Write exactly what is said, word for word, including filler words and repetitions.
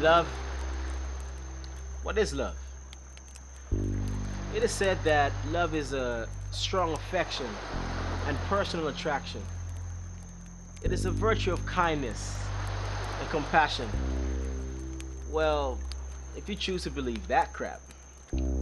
Love. What is love? It is said that love is a strong affection and personal attraction. It is a virtue of kindness and compassion. Well, if you choose to believe that crap.